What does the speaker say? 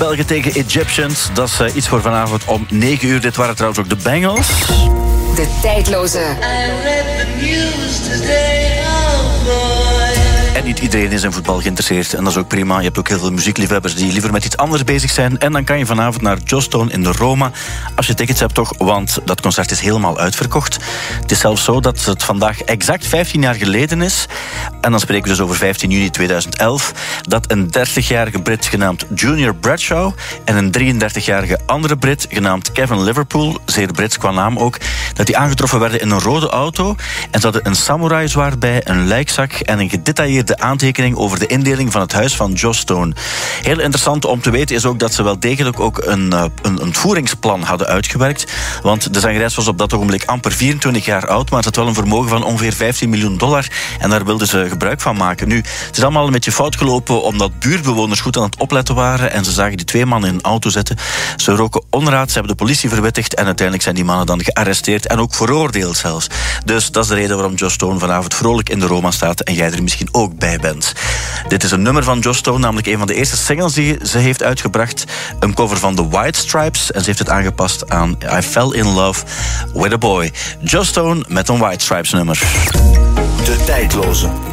Belgen tegen Egyptians. Dat is iets voor vanavond om 9 uur. Dit waren trouwens ook de Bengals. De tijdloze. I read the news today, oh boy. En niet iedereen is in voetbal geïnteresseerd. En dat is ook prima. Je hebt ook heel veel muziekliefhebbers die liever met iets anders bezig zijn. En dan kan je vanavond naar Joss Stone in de Roma. Als je tickets hebt toch, want dat concert is helemaal uitverkocht. Het is zelfs zo dat het vandaag exact 15 jaar geleden is. En dan spreken we dus over 15 juni 2011. Dat een 30-jarige Brit genaamd Junior Bradshaw en een 33-jarige andere Brit genaamd Kevin Liverpool, zeer Brits qua naam ook, dat die aangetroffen werden in een rode auto. En ze hadden een samurai-zwaard bij, een lijkzak en een gedetailleerde aantekening over de indeling van het huis van Joss Stone. Heel interessant om te weten is ook dat ze wel degelijk ook een ontvoeringsplan hadden uitgewerkt. Want de zangeres was op dat ogenblik amper 24 jaar oud, maar ze had wel een vermogen van ongeveer $15 miljoen. En daar wilden ze gebruik van maken. Nu, het is allemaal een beetje fout gelopen omdat buurtbewoners goed aan het opletten waren en ze zagen die 2 mannen in een auto zitten. Ze roken onraad, ze hebben de politie verwittigd en uiteindelijk zijn die mannen dan gearresteerd en ook veroordeeld zelfs. Dus dat is de reden waarom Joss Stone vanavond vrolijk in de Roma staat en jij er misschien ook bij bent. Dit is een nummer van Joss Stone, namelijk een van de eerste singles die ze heeft uitgebracht. Een cover van The White Stripes en ze heeft het aangepast aan I Fell in Love with a Boy. Joss Stone met een White Stripes nummer. De tijdloze.